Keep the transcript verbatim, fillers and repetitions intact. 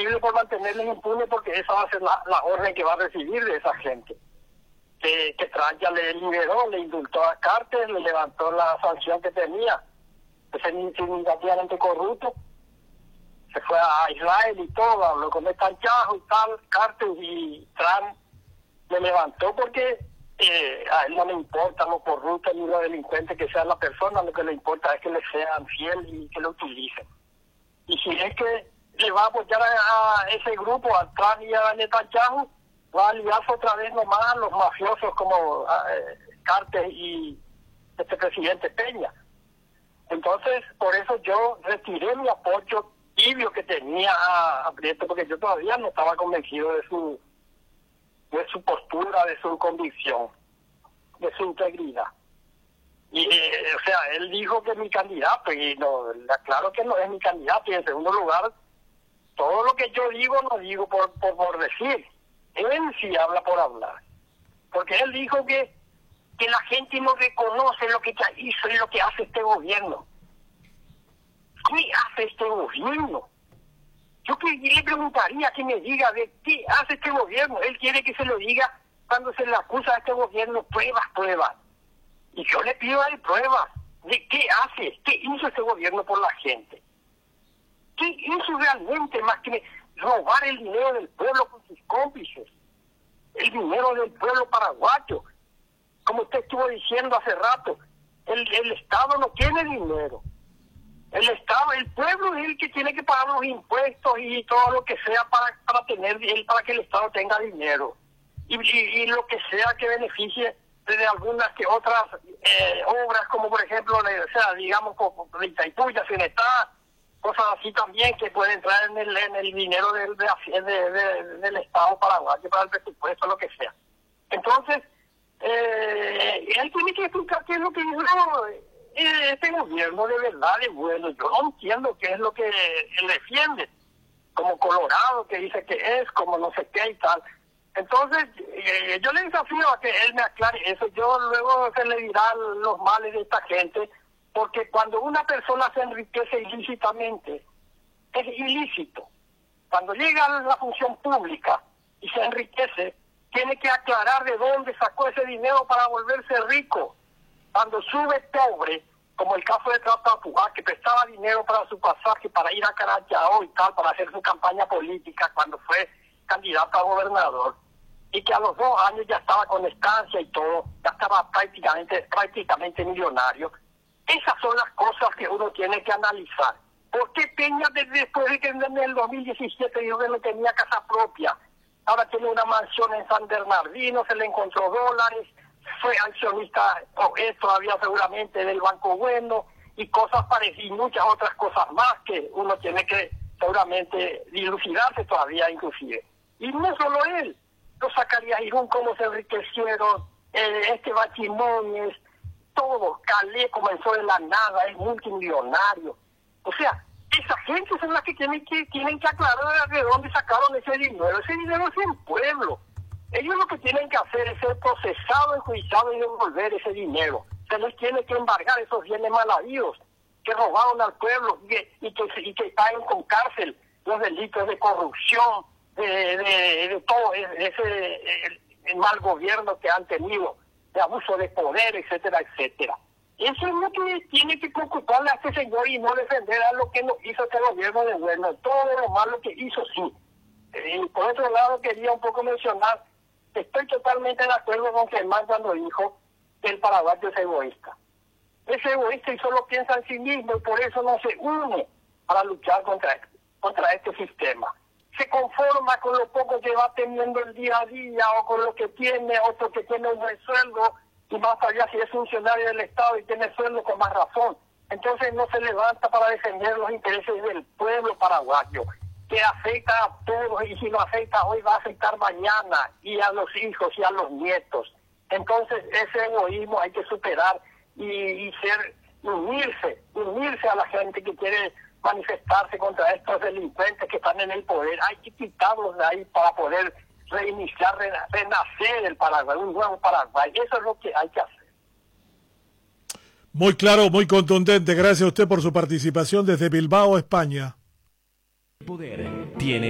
posible por mantenerles impunes, porque esa va a ser la, la orden que va a recibir de esa gente. Que, que Trump ya le liberó, le indultó a Carter, le levantó la sanción que tenía, ese significativamente corrupto, se fue a Israel y todo, habló con Netanyahu y tal, Carter, y Trump le levantó porque eh, a él no le importa lo corrupto ni lo delincuente que sea la persona, lo que le importa es que le sean fieles y que lo utilicen. Y si es que le va a apoyar a, a ese grupo, a Trump y a Netanyahu, va a aliarse otra vez nomás a los mafiosos como eh, Carter y este presidente Peña. Entonces, por eso yo retiré mi apoyo tibio que tenía a, a Prieto, porque yo todavía no estaba convencido de su de su postura, de su convicción, de su integridad. Y, eh, o sea, él dijo que es mi candidato, y no, claro que no es mi candidato, y en segundo lugar, todo lo que yo digo no digo por, por, por decir. Él sí habla por hablar. Porque él dijo que, que la gente no reconoce lo que ya hizo y lo que hace este gobierno. ¿Qué hace este gobierno? Yo que le preguntaría que me diga de qué hace este gobierno. Él quiere que se lo diga cuando se le acusa a este gobierno, pruebas, pruebas. Y yo le pido a él pruebas de qué hace, qué hizo este gobierno por la gente. ¿Qué hizo realmente más que robar el dinero del pueblo con sus cómplices? El dinero del pueblo paraguayo. Como usted estuvo diciendo hace rato, el, el Estado no tiene dinero. El Estado, el pueblo es el que tiene que pagar los impuestos y todo lo que sea para, para tener para que el Estado tenga dinero. Y, y, y lo que sea que beneficie de algunas que otras eh, obras, como por ejemplo, o sea, digamos, como de Itaipú, Yacinetá, cosas así también que pueden entrar en el, en el dinero del, de, de, de, del Estado paraguayo para el presupuesto, lo que sea. Entonces, eh, él tiene que explicar qué es lo que hizo este gobierno de verdad de bueno. Yo no entiendo qué es lo que él defiende, como Colorado, que dice que es, como no sé qué y tal. Entonces, eh, yo le desafío a que él me aclare eso. Yo luego se le dirá los males de esta gente, porque cuando una persona se enriquece ilícitamente, es ilícito. Cuando llega a la función pública y se enriquece, tiene que aclarar de dónde sacó ese dinero para volverse rico. Cuando sube pobre, como el caso de Trapapujá, que prestaba dinero para su pasaje, para ir a Carachao y tal, para hacer su campaña política cuando fue candidato a gobernador, y que a los dos años ya estaba con estancia y todo, ya estaba prácticamente, prácticamente millonario. Esas son las cosas que uno tiene que analizar. ¿Por qué Peña, después de que en el dos mil diecisiete dijo que no tenía casa propia, ahora tiene una mansión en San Bernardino, se le encontró dólares, fue accionista, o es todavía seguramente del Banco Bueno, y cosas parecidas, y muchas otras cosas más que uno tiene que seguramente dilucidarse todavía inclusive? Y no solo él, los Zacarías Irún, cómo se enriquecieron, eh, este Bachimóñez, todo, Calé comenzó de la nada, es multimillonario. O sea, esa gente son las que tienen que tienen que aclarar de dónde sacaron ese dinero. Ese dinero es el pueblo. Ellos lo que tienen que hacer es ser procesados, enjuiciados y devolver ese dinero. Se les tiene que embargar esos bienes mal habidos que robaron al pueblo y que, y que, y que caen con cárcel los delitos de corrupción, de, de, de todo ese el, el mal gobierno que han tenido, de abuso de poder, etcétera, etcétera. Eso es lo que tiene que preocuparle a este señor y no defender a lo que no hizo este gobierno de bueno. Todo lo malo que hizo, sí. Y por otro lado, quería un poco mencionar, estoy totalmente de acuerdo con Germán cuando dijo que el paraguayo es egoísta. Es egoísta y solo piensa en sí mismo, y por eso no se une para luchar contra, contra este sistema. Se conforma con lo poco que va teniendo el día a día, o con lo que tiene, otro que tiene un buen sueldo, y más allá si es funcionario del Estado y tiene sueldo, con más razón. Entonces no se levanta para defender los intereses del pueblo paraguayo, que afecta a todos, y si lo afecta hoy va a afectar mañana, y a los hijos y a los nietos. Entonces ese egoísmo hay que superar y, y ser, unirse, unirse a la gente que quiere manifestarse contra estos delincuentes que están en el poder. Hay que quitarlos de ahí para poder reiniciar, renacer el Paraguay, un nuevo Paraguay. Eso es lo que hay que hacer. Muy claro, muy contundente. Gracias a usted por su participación desde Bilbao, España. El poder tiene